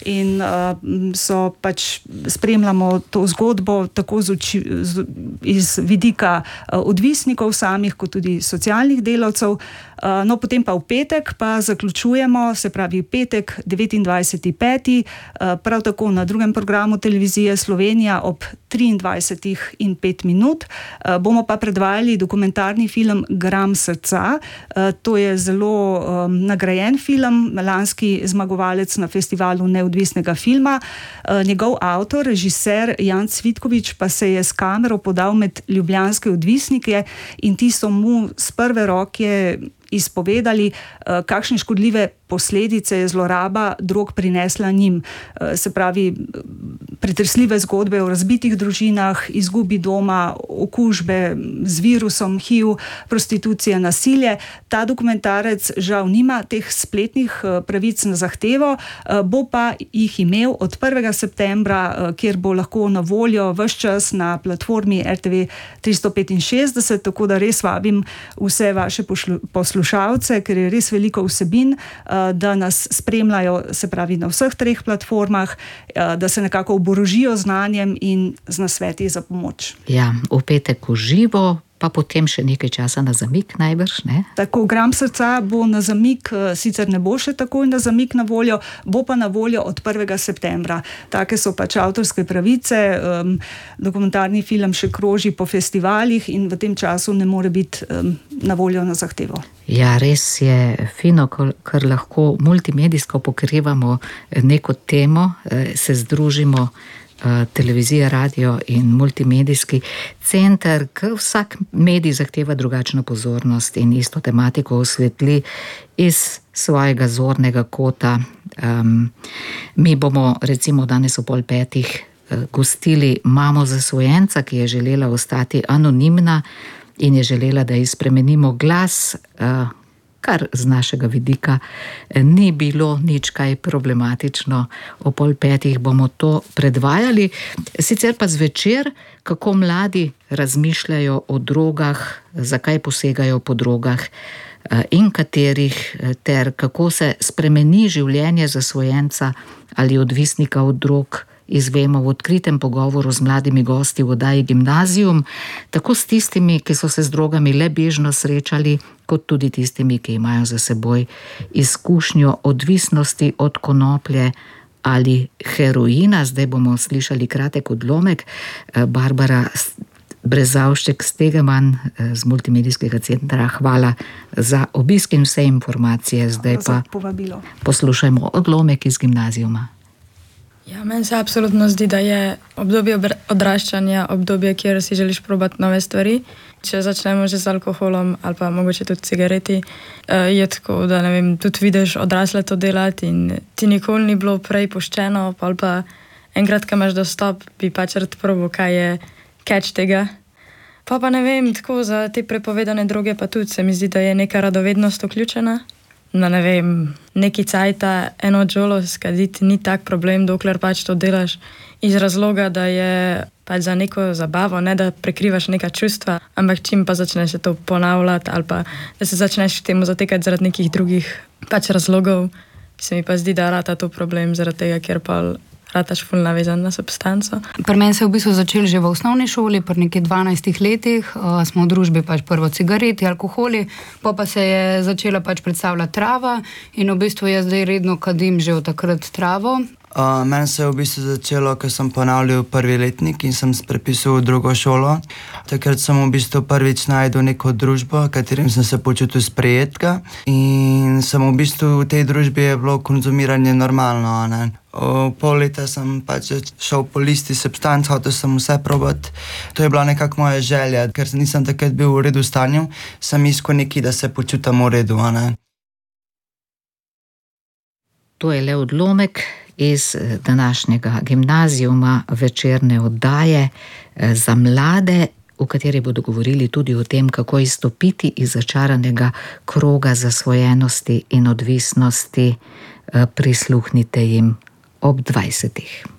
in so pač spremljamo to zgodbo tako iz vidika odvisnikov samih, kot tudi socialnih delavcev. No, potem pa v petek pa zaključujemo, se pravi petek 29.5. Prav tako na drugem programu televizije Slovenija ob 23:05. Bomo pa predvajali dokumentarni film Gram srca. To je zelo nagrajen film, lanski zmagovalec na festivalu neodvisnega filma. Njegov avtor, režiser Jan Cvitkovič, pa se je s kamero podal med ljubljanske odvisnike in ti so mu z prve roke izpovedali, kakšne škodljive posledice je zloraba drog prinesla njim. Se pravi, pretresljive zgodbe o razbitih družinah, izgubi doma, okužbe z virusom HIV, prostitucije, nasilje. Ta dokumentarec žal nima teh spletnih pravic na zahtevo, bo pa jih imel od 1. septembra, kjer bo lahko na voljo ves čas na platformi RTV 365, tako da res vabim vse vaše poslušalce, ker je res veliko vsebin, da nas spremljajo, se pravi, na vseh 3 platformah, da se nekako oborožijo znanjem in z nasveti za pomoč. Ja, v petek v živo, pa potem še nekaj časa na zamik najbrž, ne? Tako, Gram srca bo na zamik, sicer ne bo še takoj na zamik na voljo, bo pa na voljo od 1. septembra. Take so pač avtorske pravice, dokumentarni film še kroži po festivalih in v tem času ne more biti na voljo na zahtevo. Ja, res je fino, ker lahko multimedijsko pokrivamo neko temo, se združimo televizija, radio in multimedijski center, ker vsak medij zahteva drugačno pozornost in isto tematiko osvetli iz svojega zornega kota. Mi bomo recimo danes ob 4:30 gostili mamo zasvojenca, ki je želela ostati anonimna in je želela, da ji spremenimo glas, kar z našega vidika ni bilo nič kaj problematično. O 4:30 bomo to predvajali. Sicer pa zvečer, kako mladi razmišljajo o drogah, zakaj posegajo po drogah in katerih, ter kako se spremeni življenje zasvojenca ali odvisnika od drog, izvemo v odkritem pogovoru z mladimi gosti v oddaji Gimnazijum, tako s tistimi, ki so se z drogami le bežno srečali, kot tudi tistimi, ki imajo za seboj izkušnjo odvisnosti od konoplje ali heroina. Zdaj bomo slišali kratek odlomek. Barbara Brezavšček-Stegemann z multimedijskega centra, hvala za obisk in vse informacije. Zdaj pa poslušajmo odlomek iz Gimnazijuma. Ja, meni se absolutno zdi, da je obdobje odraščanja obdobje, kjer si želiš probati nove stvari. Če začnemo že z alkoholom ali pa mogoče tudi cigareti, je tako, da ne vem, tudi vidiš odrasle to delati in ti nikoli ni bilo prej pošteno, ali pa enkrat, ko imaš dostop, bi pač rad probal, kaj je catch tega. Pa ne vem, tako za te prepovedane droge pa tudi se mi zdi, da je neka radovednost vključena. No, ne vem, neki cajta, eno džolo skaditi ni tak problem, dokler pač to delaš iz razloga, da je pač za neko zabavo, ne da prekrivaš neka čustva, ampak čim pa začneš se to ponavljati ali pa da se začneš temu zatekati zaradi nekih drugih pač razlogov, se mi pa zdi, da rata to problem zaradi tega, ker pa rataš ful navezan na substanco. Pri meni se je v bistvu začel že v osnovni šoli, pri nekih 12 letih, smo v družbi pač prvo cigareti, alkoholi, pa se je začela pač predstavljati trava in v bistvu jaz zdaj redno kadim že od takrat travo. Meni se je v bistvu začelo, ko sem ponavljal 1. letnik in sem se prepisal v drugo šolo. Takrat sem v bistvu prvič našel neko družbo, v katerem sem se počutil sprejetka in sem v bistvu v tej družbi je bilo konzumiranje normalno, ne. Pol leta sem pač šel po listi substanc, hotel sem vse probati. To je bila nekako moja želja, ker nisem takrat bil v redu stanju, sem iskal nekaj, da se počutim v redu, ne. To je le odlomek iz današnjega Gimnazijuma večerne oddaje za mlade, v kateri bodo govorili tudi o tem, kako izstopiti iz začaranega kroga zasvojenosti in odvisnosti. Prisluhnite jim ob 20.